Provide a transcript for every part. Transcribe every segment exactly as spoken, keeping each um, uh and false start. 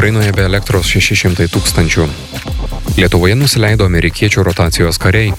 Ukrainoje be elektros šeši šimtai tūkstančių. Lietuvoje nusileido amerikiečių rotacijos kariai.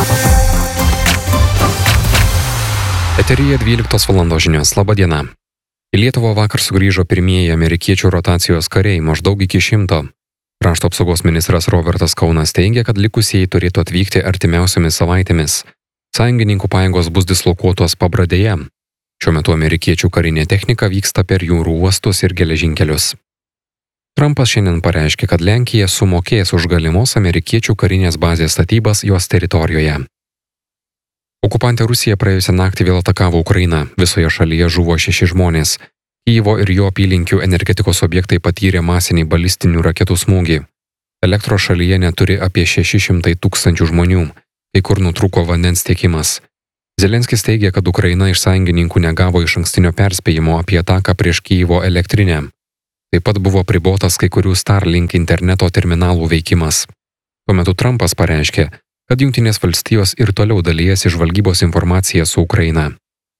Eteryje dvyliktos valandos žinios. Labą dieną. Į Lietuvą vakar sugrįžo pirmieji amerikiečių rotacijos kariai, maždaug iki šimto. Krašto apsaugos ministras Robertas Kaunas teigia, kad likusieji turėtų atvykti artimiausiomis savaitėmis. Sąjungininkų pajėgos bus dislokuotos Pabradėje. Šiuo metu amerikiečių karinė technika vyksta per jūrų uostus ir geležinkelius. Trumpas šiandien pareiškė, kad Lenkija sumokės už galimos amerikiečių karinės bazės statybas jos teritorijoje. Okupantė Rusija praėjusią naktį vėl atakavo Ukrainą. Visoje šalyje žuvo šeši žmonės. Kyjivo ir jo apylinkių energetikos objektai patyrė masinį balistinių raketų smūgį. Elektros šalyje neturi apie šeši šimtai tūkstančių žmonių, kai kur nutrūko vandens tiekimas. Zelenskis teigia, kad Ukraina iš sąjungininkų negavo išankstinio perspėjimo apie ataką prieš Kyjivo elektrinę. Taip pat buvo apribotas kai kurių Starlink interneto terminalų veikimas. Tuo metu Trumpas pareiškė, kad Jungtinės valstijos ir toliau dalijasi žvalgybos informaciją su Ukraina.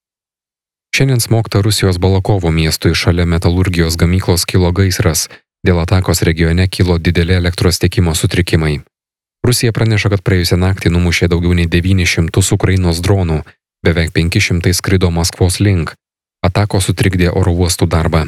Šiandien smogta Rusijos Balakovo miestui šalia metalurgijos gamyklos kilo gaisras. Dėl atakos regione kilo dideli elektros tiekimo sutrikimai. Rusija praneša, kad praėjusią naktį numušė daugiau nei devynis šimtus Ukrainos dronų, beveik penki šimtai skrido Maskvos link. Atakos sutrikdė oro uostų darbą.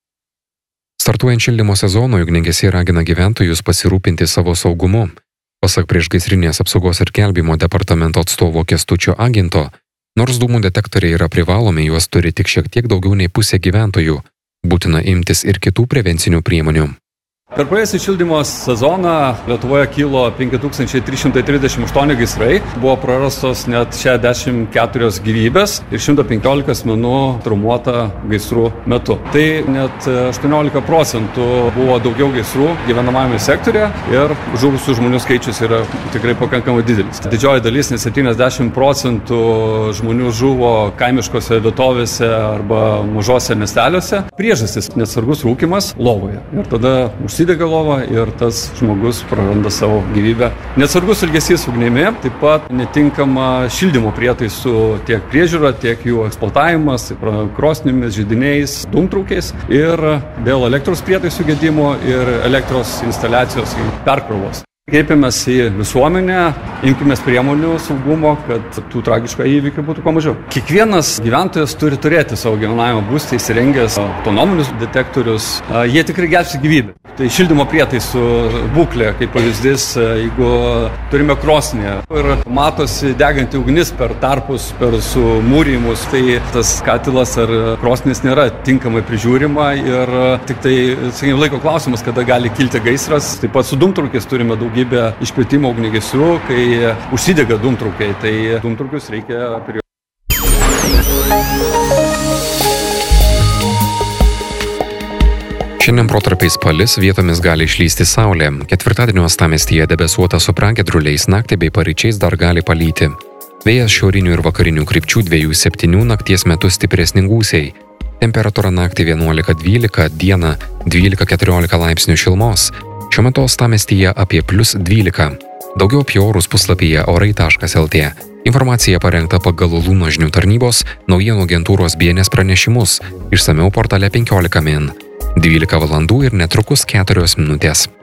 Startuojant šildymo sezonui, ugniagesiai ragina gyventojus pasirūpinti savo saugumu. Pasak priešgaisrinės apsaugos ir gelbėjimo departamento atstovo Kęstučio Aginto, nors dūmų detektoriai yra privalomi, juos turi tik šiek tiek daugiau nei pusė gyventojų. Būtina imtis ir kitų prevencinių priemonių. Per praėjusį šildymo sezoną Lietuvoje kilo penki tūkstančiai trys šimtai trisdešimt aštuoni gaisrai, buvo prarastos net šešiasdešimt keturios gyvybės ir šimtas penkiolika asmenų traumuota gaisrų metu. Tai net aštuoniolika procentų buvo daugiau gaisrų gyvenamajame sektorėje ir žuvusių žmonių skaičius yra tikrai pakankamai didelis. Didžioji dalis, net septyniasdešimt procentų žmonių žuvo kaimiškose vietovėse arba mažose miesteliuose. Priežastis - neatsargus rūkymas lovoje. Ir tada užsidega lova ir tas žmogus praranda savo gyvybę. Neatsargus elgesys ugnimi, taip pat netinkama šildymo prietaisų tiek priežiūra, tiek jų eksploatavimas, krosnimis, židiniais, dūmtraukiais ir dėl elektros prietaisų gedimo ir elektros instaliacijos perkrovos. Kreipiamės į visuomenę, imkimės priemonių saugumo, kad tų tragiškų įvykių būtų kuo mažiau. Kiekvienas gyventojas turi turėti savo gyvenamą būstą įsirengęs autonominius detektorius. Jie tikrai gelbsti gyvybę. Tai šildymo prietaisų būklė, kaip pavyzdys, jeigu turime krosnį ir matosi deganti ugnis per tarpus, per sumūrijimus, tai tas katilas ar krosnis nėra tinkamai prižiūrima ir tik tai, sakykime, laiko klausimas, kada gali kilti gaisras. Taip pat su dūmtraukiais turime daug iškvietimo ugniagesių, kai užsidega dūmtraukiai, tai dūmtraukius reikia periodą. Šiandien protarpiais palis, vietomis gali išlysti saulė. Ketvirtadienio uostamiestyje debesuota su pragiedruliais, naktį bei paryčiais dar gali palyti. Vėjas šiaurinių ir vakarinių krypčių dviejų septynių, nakties metu stipresni gūsiai. Temperatūra naktį vienuolika dvylika, dieną dvylika keturiolika laipsnių šilumos. Šiuo metu uostamiestyje apie plius dvylika. Daugiau apie orus puslapyje orai taškas lt. Informacija parengta pagal Lūno žinių tarnybos naujienų agentūros B N S pranešimus. Išsamiau portale penkiolika min. dvylika valandų ir netrukus keturios minutės.